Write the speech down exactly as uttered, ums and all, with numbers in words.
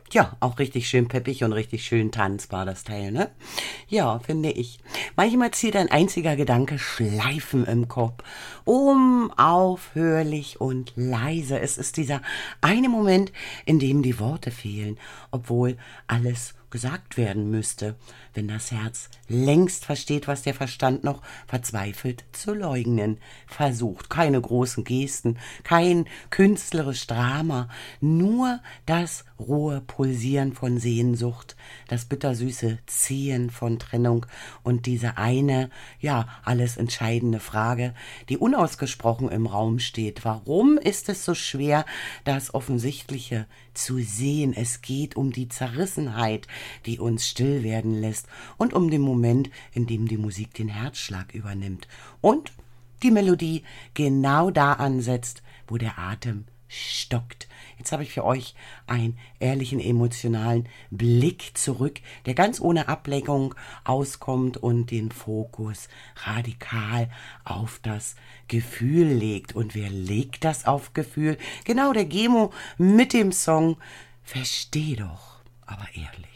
Ja, auch richtig schön peppig und richtig schön tanzbar, das Teil, ne? Ja, finde ich. Manchmal zieht ein einziger Gedanke Schleifen im Kopf. Unaufhörlich und leise. Es ist dieser eine Moment, in dem die Worte fehlen, obwohl alles gesagt werden müsste, wenn das Herz längst versteht, was der Verstand noch verzweifelt zu leugnen versucht. Keine großen Gesten, kein künstlerisches Drama, nur das rohe Pulsieren von Sehnsucht, das bittersüße Ziehen von Trennung und diese eine, ja, alles entscheidende Frage, die unausgesprochen im Raum steht. Warum ist es so schwer, das Offensichtliche zu sehen? Es geht um die Zerrissenheit, die uns still werden lässt und um den Moment, in dem die Musik den Herzschlag übernimmt und die Melodie genau da ansetzt, wo der Atem stockt. Jetzt habe ich für euch einen ehrlichen, emotionalen Blick zurück, der ganz ohne Ablenkung auskommt und den Fokus radikal auf das Gefühl legt. Und wer legt das auf Gefühl? Genau der Gemo mit dem Song Versteh doch, aber ehrlich.